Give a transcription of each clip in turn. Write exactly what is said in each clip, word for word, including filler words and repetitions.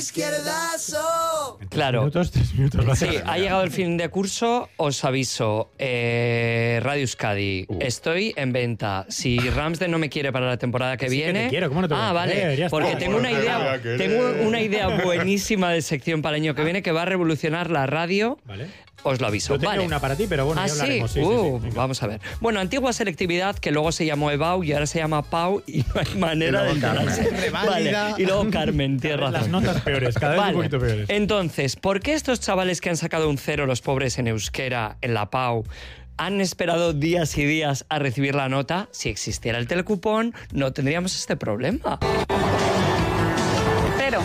Izquierdazo. Claro. Minutos, tres minutos. Sí, ha llegado el fin de curso, os aviso. Eh, Radio Euskadi, uh. estoy en venta. Si Ramsden no me quiere para la temporada que sí viene... Que te quiero, ¿cómo no te ah, vale, querer? porque tengo una idea, tengo una idea buenísima de sección para el año que viene que va a revolucionar la radio. Vale. Os lo aviso. Yo tengo vale. una para ti, pero bueno, ¿Ah, ya hablaremos. sí? Sí, uh, sí, sí. Vamos a ver. Bueno, antigua selectividad que luego se llamó EBAU y ahora se llama PAU y no hay manera de enterarse. Vale. Y luego Carmen, tienes razón. Las notas peores, cada vez vale. un poquito peores. Entonces, ¿por qué estos chavales que han sacado un cero, los pobres en euskera, en la PAU, han esperado días y días a recibir la nota? Si existiera el telecupón, no tendríamos este problema. Cero.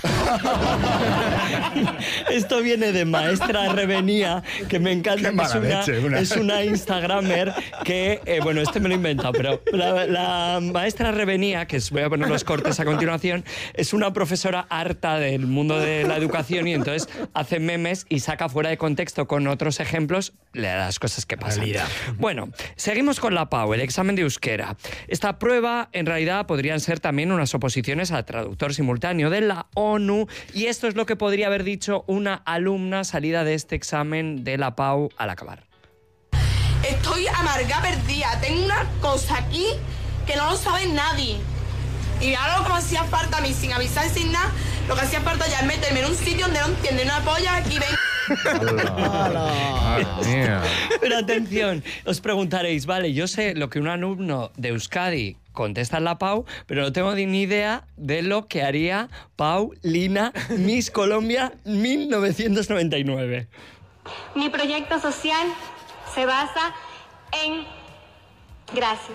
Esto viene de Maestra Revenía, que me encanta, que es una, leche, una. es una Instagramer que, eh, bueno, este me lo he inventado, pero la, la Maestra Revenía, que os voy a poner los cortes a continuación, es una profesora harta del mundo de la educación y entonces hace memes y saca fuera de contexto con otros ejemplos las cosas que pasan. Realidad. Bueno, seguimos con la PAU, el examen de euskera. Esta prueba, en realidad, podrían ser también unas oposiciones a traductor simultáneo de la ONU, y esto es lo que podría haber dicho una alumna salida de este examen de la PAU al acabar. Estoy amarga perdida, tengo una cosa aquí que no lo sabe nadie. Y ahora lo que me hacía falta a mí, sin avisar, sin nada, lo que hacía falta ya es meterme en un sitio donde no entienden una polla aquí ven. Pero atención, os preguntaréis, vale, yo sé lo que un alumno de Euskadi contesta en la PAU, pero no tengo ni idea de lo que haría Paulina Miss Colombia mil novecientos noventa y nueve. Mi proyecto social se basa en... Gracias.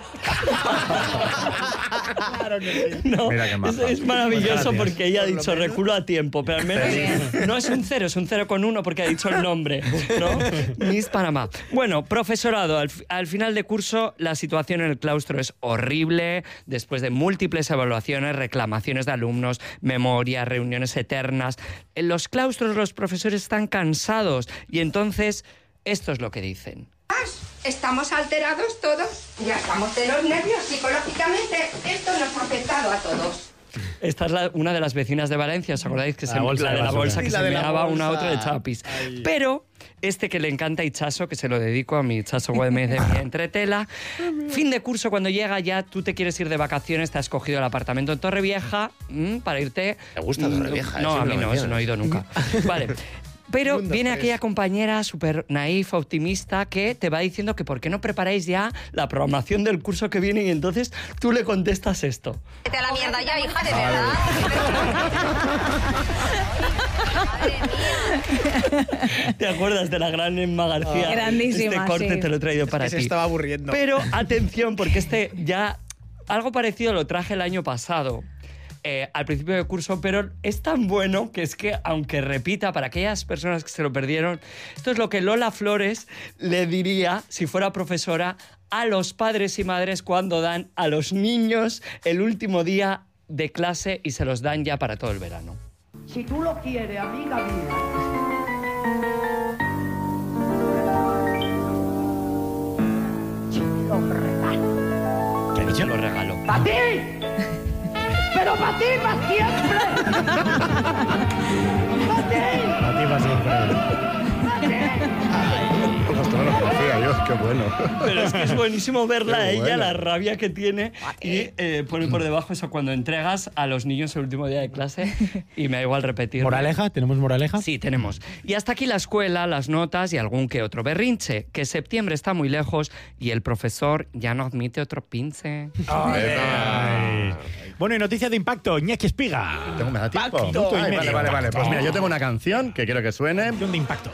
Claro que sí. No, Mira qué es, es maravilloso pues porque ella ha dicho reculo a tiempo, pero al menos no es un cero, es un cero con uno porque ha dicho el nombre, ¿no? Miss Panamá. Bueno, profesorado, al, al final de curso la situación en el claustro es horrible, después de múltiples evaluaciones, reclamaciones de alumnos, memorias, reuniones eternas. En los claustros los profesores están cansados y entonces esto es lo que dicen. Estamos alterados todos, ya estamos de los nervios, psicológicamente esto nos ha afectado a todos. Esta es la, una de las vecinas de Valencia, ¿os acordáis? Que la se bolsa la de la bolsa, que se meaba una a otra de chapis. Ay. Pero este que le encanta a Ichaso, que se lo dedico a mi Ichaso Güemes de mi entretela, fin de curso, cuando llega ya, tú te quieres ir de vacaciones, te has cogido el apartamento en Torrevieja mmm, para irte... ¿Te gusta Torrevieja? No, a mí no, eso no he ido nunca. Vale. Pero viene aquella compañera súper naif, optimista, que te va diciendo que por qué no preparáis ya la programación del curso que viene y entonces tú le contestas esto. Vete a la mierda ya, hija, de verdad. Madre mía. ¿Te acuerdas de la gran Emma García? Oh, grandísima, Este corte sí. te lo he traído para es que ti. Se estaba aburriendo. Pero atención, porque este ya... Algo parecido lo traje el año pasado. Eh, al principio del curso, pero es tan bueno que es que, aunque repita, para aquellas personas que se lo perdieron, esto es lo que Lola Flores le diría, si fuera profesora, a los padres y madres cuando dan a los niños el último día de clase y se los dan ya para todo el verano. Si tú lo quieres, amiga mía. Lo regalo. ¿Qué ha dicho? Lo regalo. ¡Para ti! ¡Pero para ti más siempre! ¡Para ti! Para ti más siempre. Esto no lo conocía yo, qué bueno. Pero es que es buenísimo verla a ella, bueno. la rabia que tiene, y eh, pone por debajo eso cuando entregas a los niños el último día de clase, y me da igual repetir. ¿Moraleja? ¿Tenemos moraleja? Sí, tenemos. Y hasta aquí la escuela, las notas y algún que otro berrinche, que septiembre está muy lejos y el profesor ya no admite otro pince. Ay. Ay. Bueno, y noticia de impacto, Iñaki Espiga. ¿Tengo, ¿Me da tiempo? Impacto. Ay, vale, vale, vale. Pues mira, yo tengo una canción que quiero que suene. De impacto.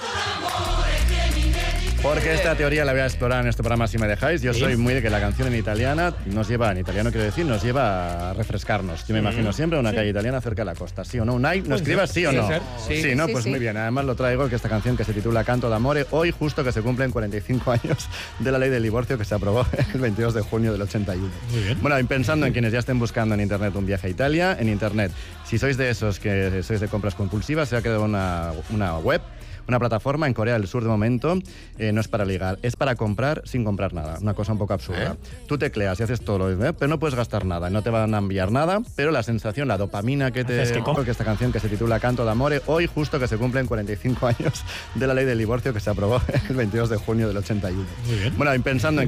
Porque esta teoría la voy a explorar en este programa si me dejáis. Yo soy muy de que la canción en italiana nos lleva, en italiano quiero decir, nos lleva a refrescarnos. Yo me imagino siempre una calle italiana cerca de la costa. ¿Sí o no? Unai, ¿no escribas sí o no? Sí, sí ¿no? Pues muy bien. Además lo traigo, que esta canción que se titula Canto d'amore, hoy justo que se cumplen cuarenta y cinco años de la ley del divorcio que se aprobó el veintidós de junio del ochenta y uno. Muy bien. Bueno, y pensando en quienes ya estén buscando en internet un viaje a Italia, en internet, si sois de esos que sois de compras compulsivas, se ha creado una, una web Una plataforma en Corea del Sur de momento eh, no es para ligar, es para comprar sin comprar nada. Una cosa un poco absurda. ¿Eh? Tú tecleas y haces todo lo mismo, pero no puedes gastar nada, no te van a enviar nada, pero la sensación, la dopamina que te... Es que, que esta canción que se titula Canto d'Amore, hoy justo que se cumplen cuarenta y cinco años de la ley del divorcio que se aprobó el veintidós de junio del ochenta y uno. Muy bien. Bueno, pensando en